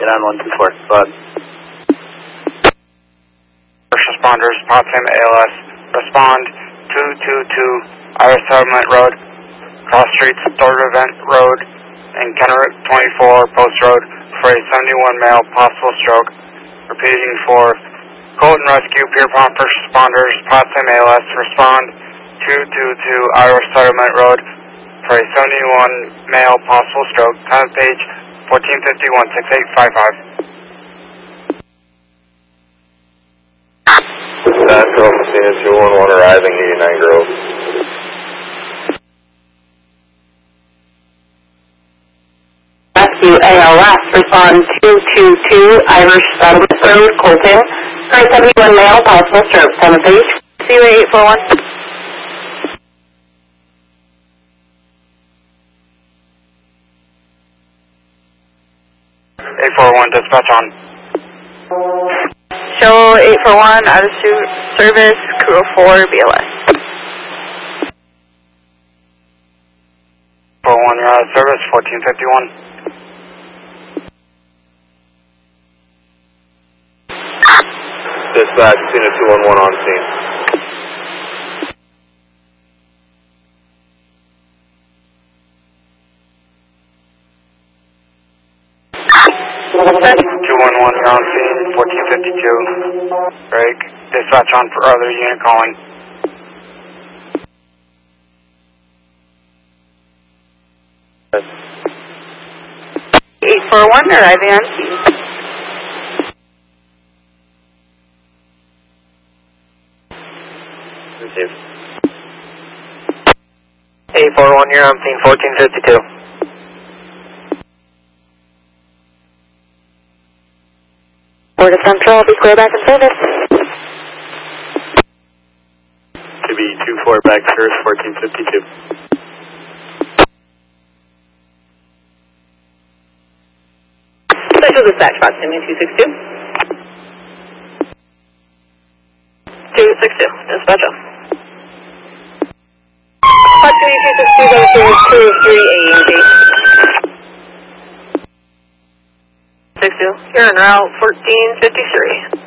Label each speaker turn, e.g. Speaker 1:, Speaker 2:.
Speaker 1: get on 124. Go ahead.
Speaker 2: First responders, Potsdam ALS, respond 222 Iris Settlement Road, Cross Streets, Third Event Road, and Kennewick 24 Post Road for a 71 male possible stroke. Repeating for Colton Rescue, Pierpont First Responders, Potsdam ALS, respond 222 Iris Settlement Road for a 71 male possible stroke. Time of page 1451-6855.
Speaker 3: Central, Messina 211 arriving, 89 Grove.
Speaker 4: Rescue ALS, respond 222 Irish Settlement Road, Colton, for a 71 male possible stroke. Time of page. CUA 841.
Speaker 2: 841, dispatch on.
Speaker 5: Show 841 out of service, crew 4 BLS.
Speaker 2: 841, you're out of service, 1451.
Speaker 3: Dispatch, Messina 211 on scene.
Speaker 2: You're on scene, 1452. Break. Dispatch on for other unit calling.
Speaker 5: (841) arriving on scene.
Speaker 1: Received. 841, you're on scene, 1452.
Speaker 4: Board of Central, be clear back in service.
Speaker 1: To be 24 back service, 1452.
Speaker 4: Special dispatch, Potsdam 262.
Speaker 5: 262, dispatch on.
Speaker 4: Potsdam 262, over to 3 AMG.
Speaker 5: 62, you're en route 1453.